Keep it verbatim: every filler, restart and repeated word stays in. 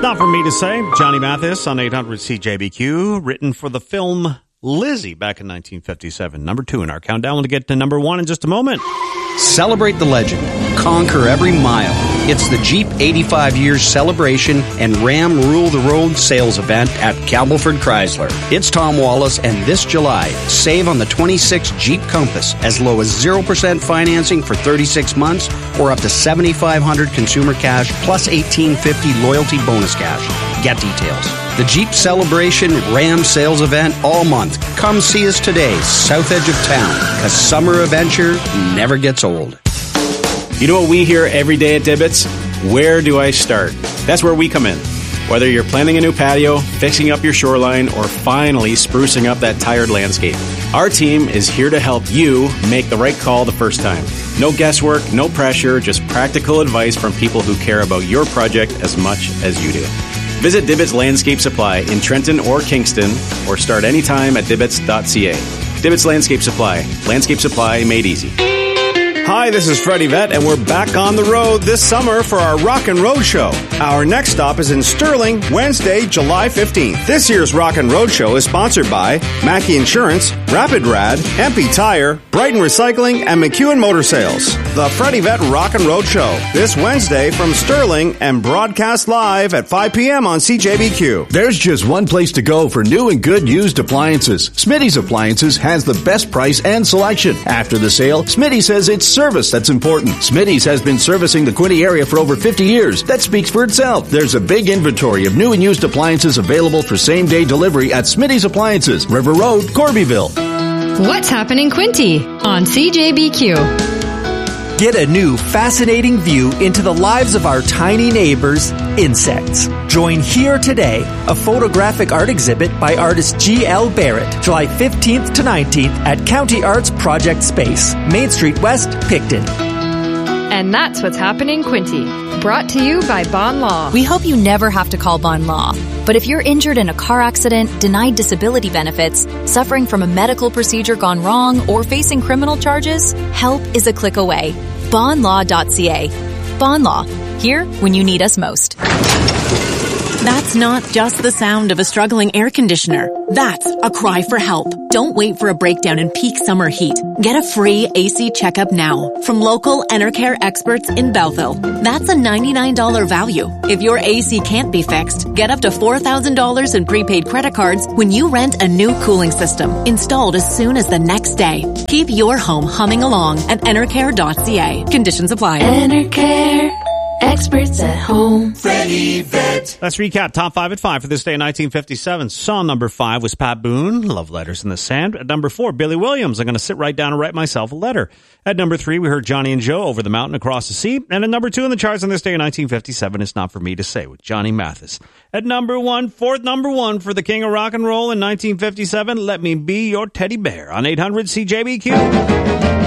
Not for me to say. Johnny Mathis on eight hundred C J B Q, written for the film Lizzie back in nineteen fifty-seven. Number two in our countdown. We'll get to number one in just a moment. Celebrate the legend. Conquer every mile. It's the Jeep eighty-five years celebration and Ram Rule the Road sales event at Campbellford Chrysler. It's Tom Wallace, and this July, save on the twenty-six Jeep Compass as low as zero percent financing for thirty-six months or up to seven thousand five hundred dollars consumer cash plus eighteen fifty loyalty bonus cash. Get details. The Jeep Celebration Ram sales event all month. Come see us today, south edge of town, because summer adventure never gets old. You know what we hear every day at Dibbets? Where do I start? That's where we come in. Whether you're planning a new patio, fixing up your shoreline, or finally sprucing up that tired landscape, our team is here to help you make the right call the first time. No guesswork, no pressure, just practical advice from people who care about your project as much as you do. Visit Dibbets Landscape Supply in Trenton or Kingston, or start anytime at dibbets dot c a. Dibbets Landscape Supply. Landscape supply made easy. Hi, this is Freddie Vett, and we're back on the road this summer for our Rock and Road Show. Our next stop is in Sterling, Wednesday, July fifteenth. This year's Rock and Road Show is sponsored by Mackey Insurance, Rapid Rad, M P Tire, Brighton Recycling, and McEwen Motor Sales. The Freddie Vett Rock and Road Show, this Wednesday from Sterling and broadcast live at five p.m. on C J B Q. There's just one place to go for new and good used appliances. Smitty's Appliances has the best price and selection. After the sale, Smitty says it's service that's important. Smitty's has been servicing the Quinte area for over fifty years. That speaks for itself. There's a big inventory of new and used appliances available for same-day delivery at Smitty's Appliances, River Road, Corbyville. What's happening, Quinte on C J B Q? Get a new, fascinating view into the lives of our tiny neighbors, insects. Join Here Today, a photographic art exhibit by artist G L Barrett, July fifteenth to nineteenth at County Arts Project Space, Main Street West, Picton. And that's what's happening, Quinte. Brought to you by Bond Law. We hope you never have to call Bond Law. But if you're injured in a car accident, denied disability benefits, suffering from a medical procedure gone wrong, or facing criminal charges, help is a click away. bond law dot c a. Bond Law. Here when you need us most. That's not just the sound of a struggling air conditioner. That's a cry for help. Don't wait for a breakdown in peak summer heat. Get a free A C checkup now from local Enercare experts in Belleville. That's a ninety-nine dollars value. If your A C can't be fixed, get up to four thousand dollars in prepaid credit cards when you rent a new cooling system, installed as soon as the next day. Keep your home humming along at enercare dot c a. Conditions apply. Enercare. Experts at home. Freddie Vett. Let's recap top five at five for this day in nineteen fifty-seven. Song number five was Pat Boone, Love Letters in the Sand. At number four, Billy Williams, I'm going to sit right down and write myself a letter. At number three, we heard Johnny and Joe, Over the Mountain, Across the Sea. And at number two in the charts on this day in nineteen fifty-seven, It's Not For Me to Say, with Johnny Mathis. At number one, fourth number one for the king of rock and roll in nineteen fifty-seven, Let Me Be Your Teddy Bear on eight hundred C J B Q.